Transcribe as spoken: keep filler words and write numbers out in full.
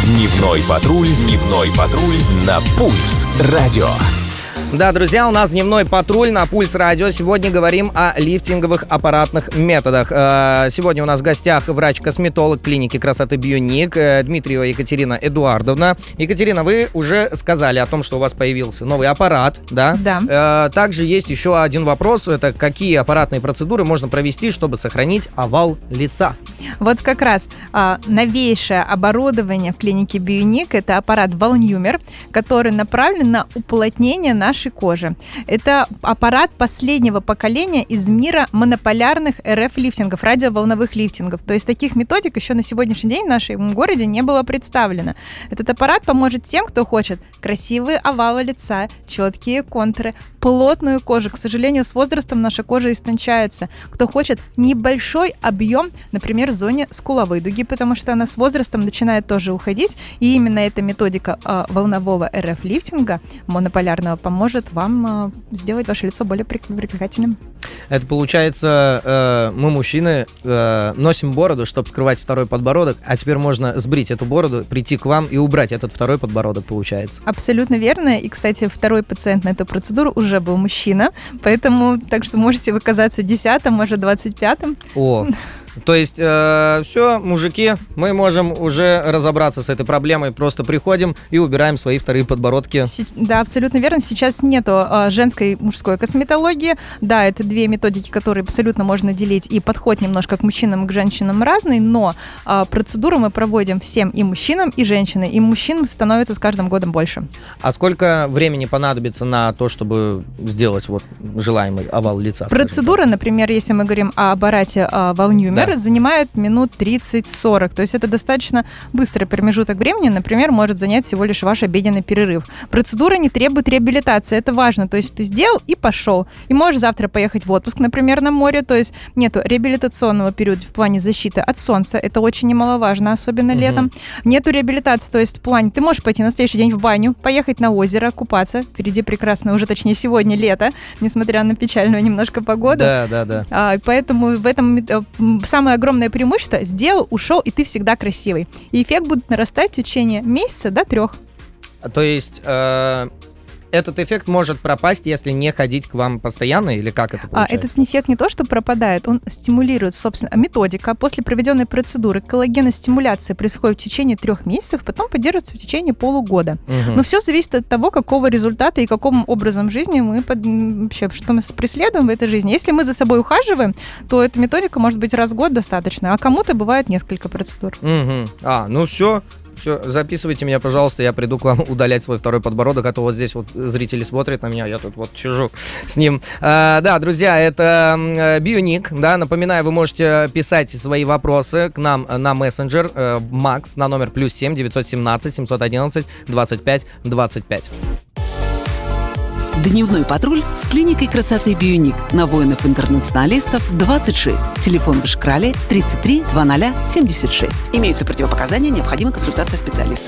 Дневной патруль, дневной патруль на Пульс радио. Да, друзья, у нас дневной патруль на Пульс радио. Сегодня говорим о лифтинговых аппаратных методах. Сегодня у нас в гостях врач-косметолог клиники красоты Бионик Дмитриева Екатерина Эдуардовна. Екатерина, вы уже сказали о том, что у вас появился новый аппарат, да? Да. Также есть еще один вопрос. Это какие аппаратные процедуры можно провести, чтобы сохранить овал лица? Вот как раз а, новейшее оборудование в клинике Бионик — это аппарат Волнюмер, который направлен на уплотнение нашей кожи. Это аппарат последнего поколения из мира монополярных эр эф-лифтингов, радиоволновых лифтингов. То есть таких методик еще на сегодняшний день в нашем городе не было представлено. Этот аппарат поможет тем, кто хочет красивые овалы лица, четкие контуры, плотную кожу. К сожалению, с возрастом наша кожа истончается. Кто хочет небольшой объем, например, в зоне скуловой дуги, потому что она с возрастом начинает тоже уходить. И именно эта методика э, волнового эр эф-лифтинга монополярного поможет вам э, сделать ваше лицо более привлекательным. Это получается, э, мы, мужчины, э, носим бороду, чтобы скрывать второй подбородок, а теперь можно сбрить эту бороду, прийти к вам и убрать этот второй подбородок, получается. Абсолютно верно. И, кстати, второй пациент на эту процедуру уже был мужчина, поэтому так что можете вы казаться десятым, может, двадцать пятым. О, то есть э, все, мужики, мы можем уже разобраться с этой проблемой, просто приходим и убираем свои вторые подбородки. С- да, абсолютно верно. Сейчас нету э, женской и мужской косметологии. Да, это две методики, которые абсолютно можно делить, и подход немножко к мужчинам и к женщинам разный, но э, процедуру мы проводим всем, и мужчинам, и женщинам, и мужчин становится с каждым годом больше. А сколько времени понадобится на то, чтобы сделать вот желаемый овал лица? Процедура, например, если мы говорим о аппарате э, Волнюмер, да, занимает минут тридцать-сорок. То есть это достаточно быстрый промежуток времени. Например, может занять всего лишь ваш обеденный перерыв. Процедура не требует реабилитации. Это важно. То есть ты сделал и пошел. И можешь завтра поехать в отпуск, например, на море. То есть нету реабилитационного периода в плане защиты от солнца. Это очень немаловажно, особенно угу. летом. Нету реабилитации. То есть в плане ты можешь пойти на следующий день в баню, поехать на озеро, купаться. Впереди прекрасно, уже точнее сегодня лето, несмотря на печальную немножко погоду. Да, да, да. А, поэтому в этом самое огромное преимущество — сделал, ушел, и ты всегда красивый. И эффект будет нарастать в течение месяца до трех. То есть э, этот эффект может пропасть, если не ходить к вам постоянно, или как это получается? А, этот эффект не то, что пропадает, он стимулирует, собственно, методика. После проведенной процедуры коллагеностимуляция происходит в течение трех месяцев, потом поддерживается в течение полугода. Угу. Но все зависит от того, какого результата и каким образом жизни мы под... вообще, что мы преследуем в этой жизни. Если мы за собой ухаживаем, то эта методика может быть раз в год достаточно, а кому-то бывает несколько процедур. Угу. А, ну все. Все, записывайте меня, пожалуйста, я приду к вам удалять свой второй подбородок, а то вот здесь вот зрители смотрят на меня, я тут вот сижу с ним. А, да, друзья, это Бионик, да, напоминаю, вы можете писать свои вопросы к нам на мессенджер э, Макс на номер плюс семь девятьсот семнадцать семьсот одиннадцать двадцать пять двадцать пять. Дневной патруль с клиникой красоты Бионик на воинов-интернационалистов двадцать шесть. Телефон в Ишкрале тридцать три двадцать семьдесят шесть. Имеются противопоказания, необходима консультация специалиста.